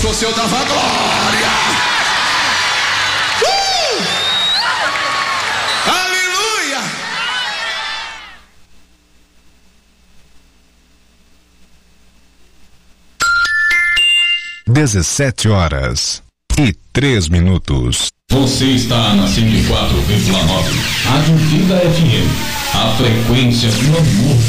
fosse eu dava glória. Aleluia. 17h03. Você está na 104,9. Rádio Vida FM. A frequência do amor.